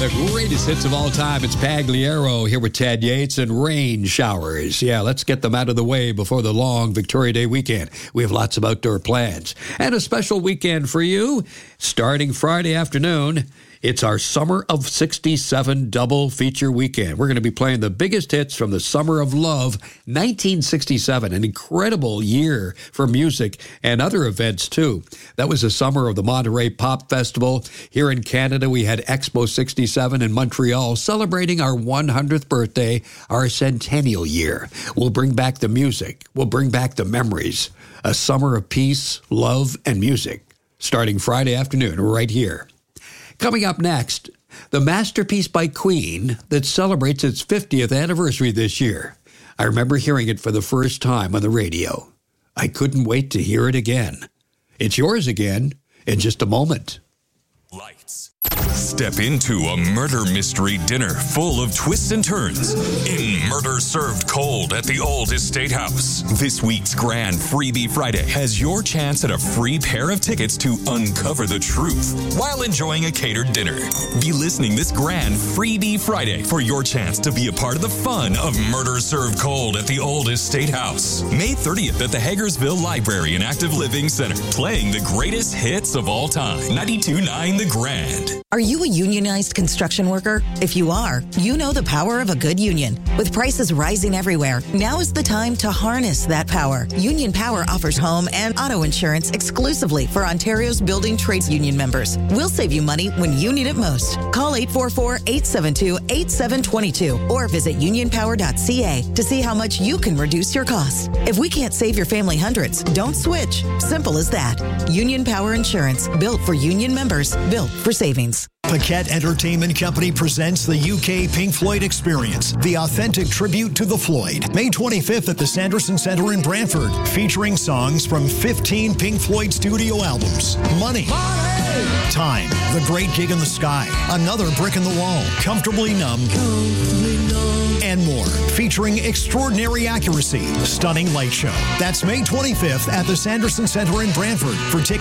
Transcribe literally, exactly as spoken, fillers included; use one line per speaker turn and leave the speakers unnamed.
The greatest hits of all time. It's Pagliaro here with Ted Yates and rain showers. Yeah, let's get them out of the way before the long Victoria Day weekend. We have lots of outdoor plans. And a special weekend for you. Starting Friday afternoon, it's our Summer of sixty-seven double feature weekend. We're going to be playing the biggest hits from the Summer of Love, nineteen sixty-seven, an incredible year for music and other events, too. That was the summer of the Monterey Pop Festival. Here in Canada, we had Expo sixty-seven in Montreal, celebrating our one hundredth birthday, our centennial year. We'll bring back the music. We'll bring back the memories. A summer of peace, love, and music, starting Friday afternoon right here. Coming up next, the masterpiece by Queen that celebrates its fiftieth anniversary this year. I remember hearing it for the first time on the radio. I couldn't wait to hear it again. It's yours again in just a moment.
Lights. Step into a murder mystery dinner full of twists and turns in Murder Served Cold at the Old Estate House. This week's Grand Freebie Friday has your chance at a free pair of tickets to uncover the truth while enjoying a catered dinner. Be listening this Grand Freebie Friday for your chance to be a part of the fun of Murder Served Cold at the Old Estate House. May thirtieth at the Hagersville Library and Active Living Center, playing the greatest hits of all time. ninety-two point nine The Grand.
Are you a unionized construction worker? If you are, you know the power of a good union. With prices rising everywhere, now is the time to harness that power. Union Power offers home and auto insurance exclusively for Ontario's building trades union members. We'll save you money when you need it most. Call eight four four, eight seven two, eight seven two two or visit union power dot c a to see how much you can reduce your costs. If we can't save your family hundreds, don't switch. Simple as that. Union Power Insurance, built for union members, built for savings.
Paquette Entertainment Company presents the U K Pink Floyd Experience, the authentic tribute to the Floyd. May twenty-fifth at the Sanderson Center in Brantford, featuring songs from fifteen Pink Floyd studio albums. Money, Money. Time, The Great Gig in the Sky, Another Brick in the Wall, Comfortably Numb, Comfortably Numb, and more. Featuring extraordinary accuracy, stunning light show. That's May twenty-fifth at the Sanderson Center in Brantford. For tickets,